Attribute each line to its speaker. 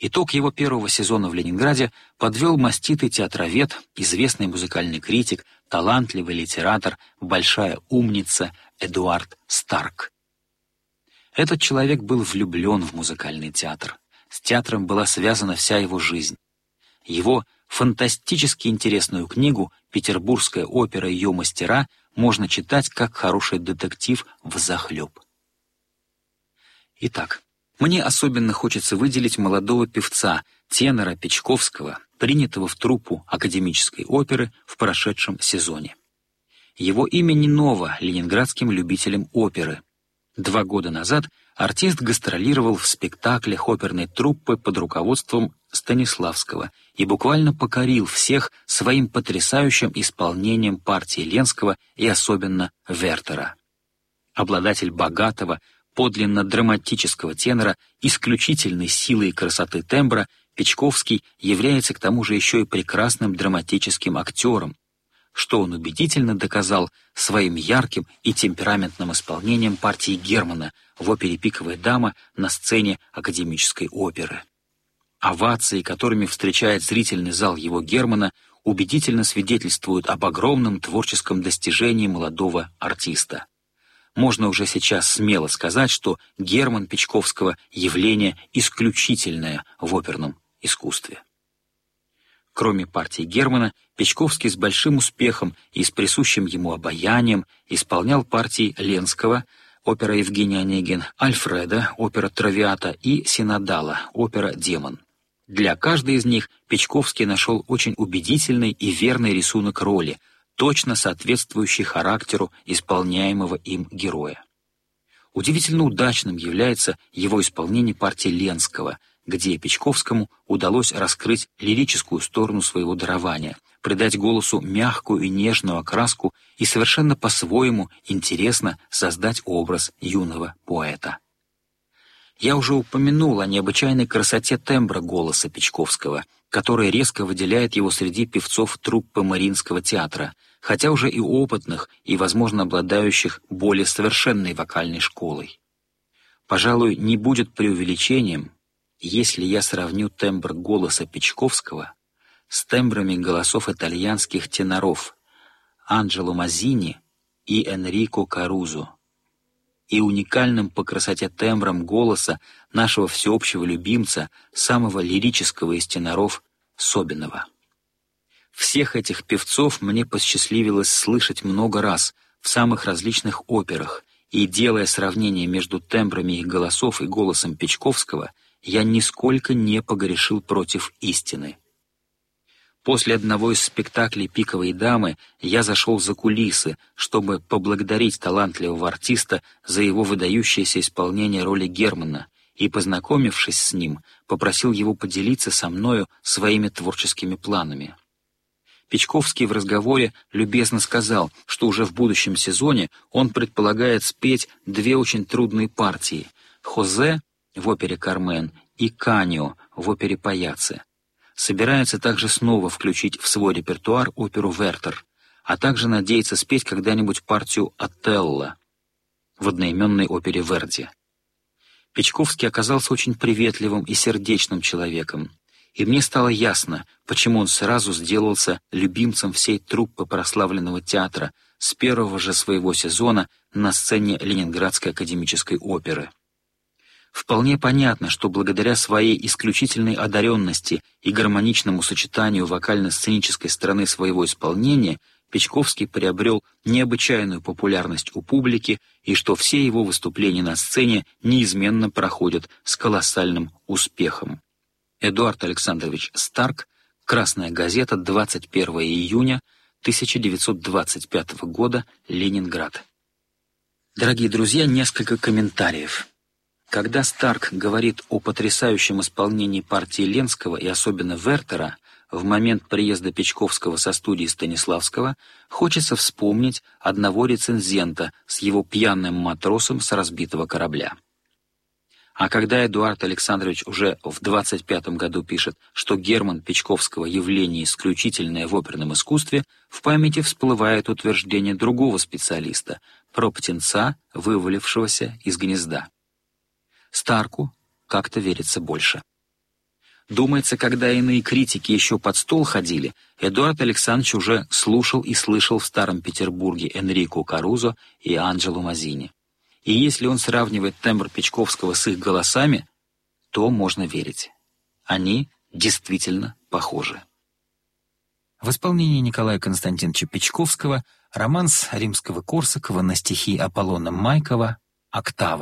Speaker 1: Итог его первого сезона в Ленинграде подвел маститый театровед, известный музыкальный критик, талантливый литератор, большая умница Эдуард Старк. Этот человек был влюблен в музыкальный театр. С театром была связана вся его жизнь. Его фантастически интересную книгу «Петербургская опера и ее мастера» можно читать как хороший детектив взахлеб. Итак, мне особенно хочется выделить молодого певца, тенора Печковского, принятого в труппу академической оперы в прошедшем сезоне. Его имя не ново ленинградским любителям оперы. 2 года назад артист гастролировал в спектаклях оперной труппы под руководством Станиславского и буквально покорил всех своим потрясающим исполнением партии Ленского и особенно Вертера. Обладатель богатого, подлинно драматического тенора, исключительной силы и красоты тембра, Печковский является к тому же еще и прекрасным драматическим актером, что он убедительно доказал своим ярким и темпераментным исполнением партии Германа в опере «Пиковая дама» на сцене академической оперы. Овации, которыми встречает зрительный зал его Германа, убедительно свидетельствуют об огромном творческом достижении молодого артиста. Можно уже сейчас смело сказать, что Герман Печковского — явление исключительное в оперном искусстве. Кроме партии Германа, Печковский с большим успехом и с присущим ему обаянием исполнял партии Ленского, опера «Евгений Онегин», Альфреда, опера «Травиата» и Синодала, опера «Демон». Для каждой из них Печковский нашел очень убедительный и верный рисунок роли, точно соответствующий характеру исполняемого им героя. Удивительно удачным является его исполнение партии Ленского, где Печковскому удалось раскрыть лирическую сторону своего дарования, придать голосу мягкую и нежную окраску и совершенно по-своему интересно создать образ юного поэта. Я уже упомянул о необычайной красоте тембра голоса Печковского, который резко выделяет его среди певцов труппы Мариинского театра, хотя уже и опытных, и, возможно, обладающих более совершенной вокальной школой. Пожалуй, не будет преувеличением, если я сравню тембр голоса Печковского с тембрами голосов итальянских теноров Анджело Мазини и Энрико Карузо, и уникальным по красоте тембром голоса нашего всеобщего любимца, самого лирического из теноров, Собинова. Всех этих певцов мне посчастливилось слышать много раз в самых различных операх, и, делая сравнение между тембрами их голосов и голосом Печковского, я нисколько не погрешил против истины. После одного из спектаклей «Пиковой дамы» я зашел за кулисы, чтобы поблагодарить талантливого артиста за его выдающееся исполнение роли Германа, и, познакомившись с ним, попросил его поделиться со мною своими творческими планами. Печковский в разговоре любезно сказал, что уже в будущем сезоне он предполагает спеть 2 очень трудные партии — «Хозе» в опере «Кармен» и «Канио» в опере «Паяцци». Собирается также снова включить в свой репертуар оперу «Вертер», а также надеется спеть когда-нибудь партию «Отелло» в одноименной опере Верди. Печковский оказался очень приветливым и сердечным человеком, и мне стало ясно, почему он сразу сделался любимцем всей труппы прославленного театра с первого же своего сезона на сцене Ленинградской академической оперы. Вполне понятно, что благодаря своей исключительной одаренности и гармоничному сочетанию вокально-сценической стороны своего исполнения Печковский приобрел необычайную популярность у публики и что все его выступления на сцене неизменно проходят с колоссальным успехом. Эдуард Александрович Старк, «Красная газета», 21 июня 1925 года, Ленинград. Дорогие друзья, несколько комментариев. Когда Старк говорит о потрясающем исполнении партии Ленского и особенно Вертера, в момент приезда Печковского со студии Станиславского, хочется вспомнить одного рецензента с его пьяным матросом с разбитого корабля. А когда Эдуард Александрович уже в 25-м году пишет, что Герман Печковского явление исключительное в оперном искусстве, в памяти всплывает утверждение другого специалиста про птенца, вывалившегося из гнезда. Старку как-то верится больше. Думается, когда иные критики еще под стол ходили, Эдуард Александрович уже слушал и слышал в Старом Петербурге Энрико Карузо и Анджело Мазини. И если он сравнивает тембр Печковского с их голосами, то можно верить. Они действительно похожи. В исполнении Николая Константиновича Печковского романс Римского-Корсакова на стихи Аполлона Майкова «Октава».